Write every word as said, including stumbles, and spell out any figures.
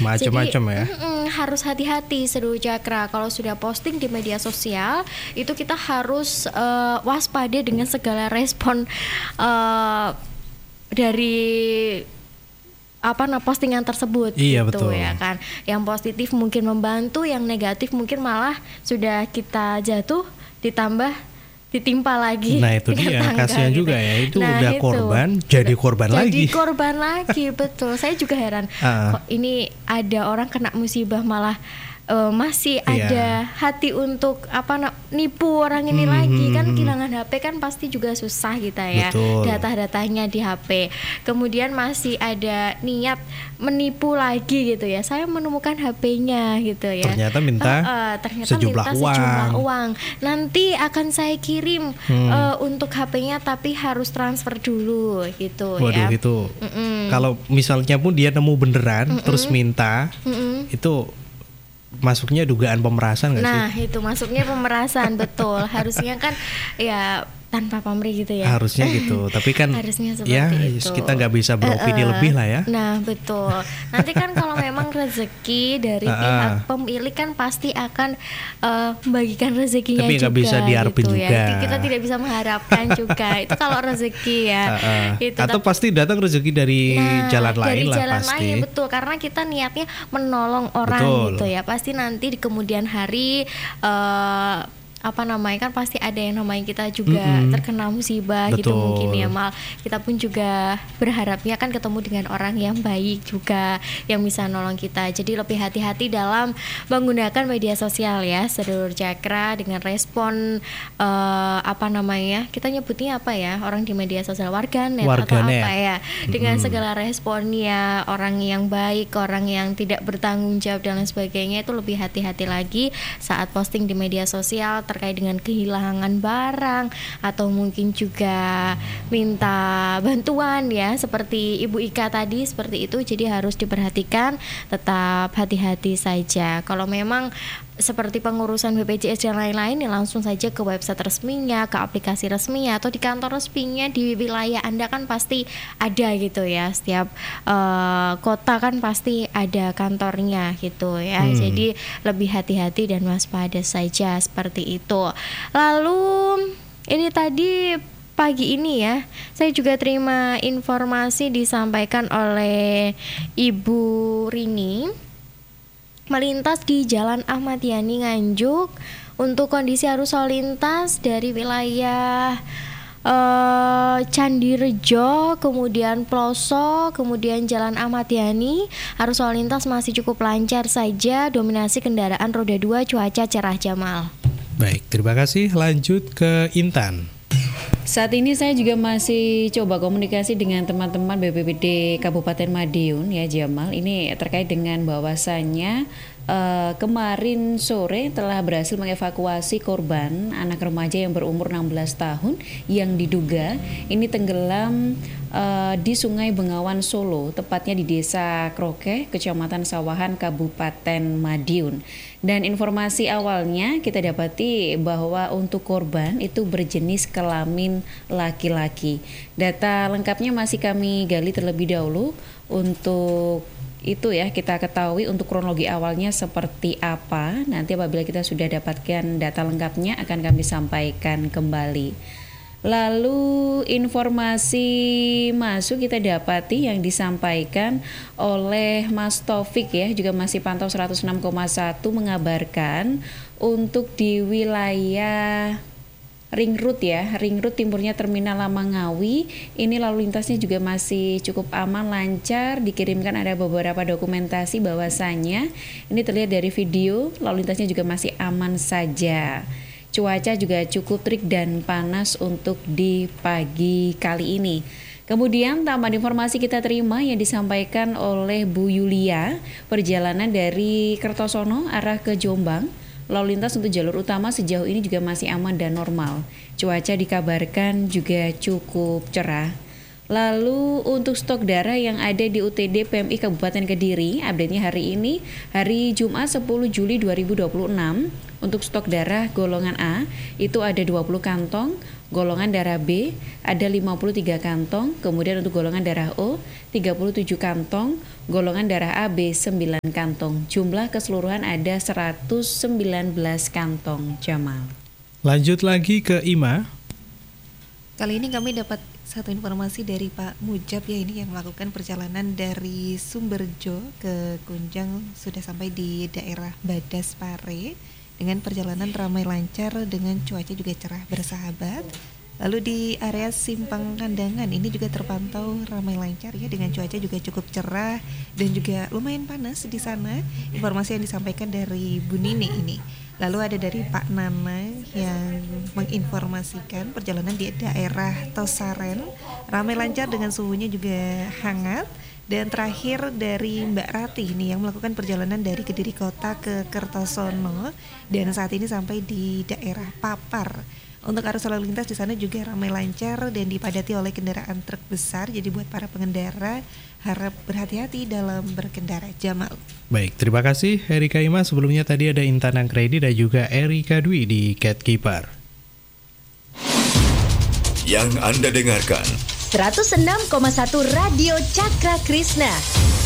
Macam-macam ya. Mm-mm, harus hati-hati Seluruh Cakra. Kalau sudah posting di media sosial, itu kita harus uh, waspada dengan segala respon uh, dari apa nah postingan tersebut. Iya, gitu betul. ya kan. Yang positif mungkin membantu, yang negatif mungkin malah sudah kita jatuh ditambah ditimpa lagi. Nah itu dia, kasihan gitu. juga ya, itu nah, udah itu. korban jadi korban jadi lagi. Jadi korban lagi, betul. Saya juga heran, uh. kok ini ada orang kena musibah malah uh, masih yeah. ada hati untuk apa nak nipu orang ini hmm, lagi. Kan hmm. kehilangan H P kan pasti juga susah kita ya. Betul. Data-datanya di H P. Kemudian masih ada niat menipu lagi gitu ya. Saya menemukan H P-nya gitu ya. Ternyata minta, uh, uh, ternyata sejumlah minta uang. sejumlah uang. Nanti akan saya kirim hmm. uh, untuk H P-nya tapi harus transfer dulu gitu. Waduh, ya. itu. Mm-mm. Kalau misalnya pun dia nemu beneran Mm-mm. terus minta, Mm-mm. itu masuknya dugaan pemerasan nggak sih? Nah itu masuknya pemerasan betul. Harusnya kan ya tanpa pamrih gitu ya. Harusnya gitu, tapi kan harusnya seperti ya itu. Kita nggak bisa beropini uh, uh, lebih lah ya. Nah betul. Nanti kan kalau memang rezeki dari uh, pihak pemilik kan pasti akan uh, membagikan rezekinya tapi juga. Tapi nggak bisa diharapin gitu, juga. Ya. Kita tidak bisa mengharapkan juga. Itu kalau rezeki ya. Uh, uh. Itu, Atau tapi, pasti datang rezeki dari nah, jalan dari lain lah jalan pasti. Lain, betul. Karena kita niatnya menolong orang betul. gitu ya. Pasti nanti di kemudian hari. Uh, apa namanya kan pasti ada yang namanya kita juga mm-hmm. terkena musibah. Betul. Gitu mungkin ya Mal. Kita pun juga berharapnya kan ketemu dengan orang yang baik juga yang bisa nolong kita. Jadi lebih hati-hati dalam menggunakan media sosial ya Sedulur Cakra dengan respon uh, apa namanya kita nyebutnya apa ya orang di media sosial warganet, warganet. atau apa ya dengan mm-hmm. segala responnya orang yang baik, orang yang tidak bertanggung jawab dan lain sebagainya itu lebih hati-hati lagi saat posting di media sosial terkait dengan kehilangan barang atau mungkin juga minta bantuan ya seperti Ibu Ika tadi seperti itu. Jadi harus diperhatikan, tetap hati-hati saja. Kalau memang seperti pengurusan B P J S dan lain-lain ya langsung saja ke website resminya, ke aplikasi resminya atau di kantor resminya di wilayah Anda kan pasti ada gitu ya. Setiap uh, kota kan pasti ada kantornya gitu ya. Hmm. Jadi lebih hati-hati dan waspada saja seperti itu. Lalu ini tadi pagi ini ya, saya juga terima informasi disampaikan oleh Ibu Rini melintas di Jalan Ahmad Yani Nganjuk untuk kondisi arus lalu lintas dari wilayah uh, Candirejo, kemudian Ploso, kemudian Jalan Ahmad Yani. Arus lalu lintas masih cukup lancar saja, dominasi kendaraan roda dua, cuaca cerah Jamal. Baik, terima kasih. Lanjut ke Intan. Saat ini saya juga masih coba komunikasi dengan teman-teman B P B D Kabupaten Madiun ya Jamal. Ini terkait dengan bahwasannya uh, kemarin sore telah berhasil mengevakuasi korban anak remaja yang berumur enam belas tahun yang diduga ini tenggelam uh, di Sungai Bengawan Solo, tepatnya di Desa Krokeh, Kecamatan Sawahan, Kabupaten Madiun. Dan informasi awalnya kita dapati bahwa untuk korban itu berjenis kelamin laki-laki. Data lengkapnya masih kami gali terlebih dahulu untuk itu ya kita ketahui untuk kronologi awalnya seperti apa. Nanti apabila kita sudah dapatkan data lengkapnya akan kami sampaikan kembali. Lalu informasi masuk kita dapati yang disampaikan oleh Mas Taufik ya, juga masih pantau seratus enam koma satu mengabarkan untuk di wilayah Ring Road ya, Ring Road timurnya Terminal Lama Ngawi, ini lalu lintasnya juga masih cukup aman, lancar. Dikirimkan ada beberapa dokumentasi bahwasannya ini terlihat dari video, lalu lintasnya juga masih aman saja. Cuaca juga cukup terik dan panas untuk di pagi kali ini. Kemudian tambahan informasi kita terima yang disampaikan oleh Bu Yulia, perjalanan dari Kertosono arah ke Jombang. Lalu lintas untuk jalur utama sejauh ini juga masih aman dan normal. Cuaca dikabarkan juga cukup cerah. Lalu untuk stok darah yang ada di U T D P M I Kabupaten Kediri, update-nya hari ini, hari Jumat sepuluh Juli dua ribu dua puluh enam, untuk stok darah golongan A itu ada dua puluh kantong, golongan darah B ada lima puluh tiga kantong, kemudian untuk golongan darah O tiga puluh tujuh kantong, golongan darah A B sembilan kantong. Jumlah keseluruhan ada seratus sembilan belas kantong, Jamal. Lanjut lagi ke Ima. Kali ini kami dapat satu informasi dari Pak Mujab ya, ini yang melakukan perjalanan dari Sumberjo ke Kunjang, sudah sampai di daerah Badas Pare dengan perjalanan ramai lancar dengan cuaca juga cerah bersahabat. Lalu di area Simpang Kandangan ini juga terpantau ramai lancar ya, dengan cuaca juga cukup cerah dan juga lumayan panas di sana. Informasi yang disampaikan dari Bu Nini ini. Lalu ada dari Pak Nana yang menginformasikan perjalanan di daerah Tosaren ramai lancar dengan suhunya juga hangat. Dan terakhir dari Mbak Rati ini yang melakukan perjalanan dari Kediri Kota ke Kertosono dan saat ini sampai di daerah Papar. Untuk arus lalu lintas di sana juga ramai lancar dan dipadati oleh kendaraan truk besar. Jadi buat para pengendara harap berhati-hati dalam berkendara. Jamal. Baik, terima kasih Erika Ima. Sebelumnya tadi ada Intan Angkredi dan juga Erika Dwi di Gatekeeper. Yang Anda dengarkan seratus enam koma satu Radio Cakra Krishna.